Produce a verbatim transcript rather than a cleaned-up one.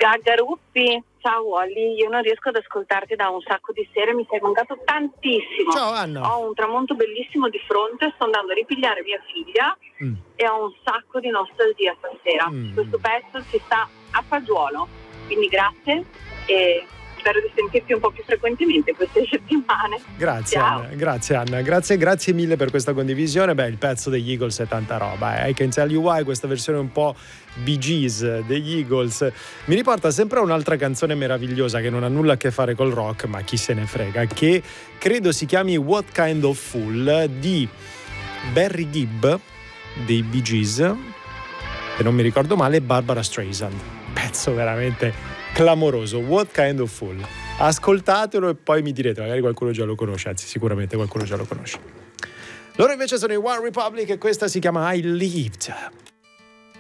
Gaggaruppi, ciao Wally, io non riesco ad ascoltarti da un sacco di sere, mi sei mancato tantissimo. Ciao Anna. Ho un tramonto bellissimo di fronte, sto andando a ripigliare mia figlia mm. e ho un sacco di nostalgia stasera. Mm. Questo pezzo ci sta a fagiolo, quindi grazie e spero di sentirti un po' più frequentemente queste settimane. Grazie Ciao. Anna, grazie Anna, grazie, grazie mille per questa condivisione. Beh, il pezzo degli Eagles è tanta roba, eh. I Can Tell You Why, questa versione un po' Bee Gees degli Eagles, mi riporta sempre a un'altra canzone meravigliosa che non ha nulla a che fare col rock, ma chi se ne frega, che credo si chiami What Kind of Fool di Barry Gibb dei Bee Gees, se non mi ricordo male, Barbara Streisand. Pezzo veramente clamoroso, What Kind of Fool. Ascoltatelo e poi mi direte, magari qualcuno già lo conosce, anzi sicuramente qualcuno già lo conosce. Loro invece sono i One Republic e questa si chiama I Lived.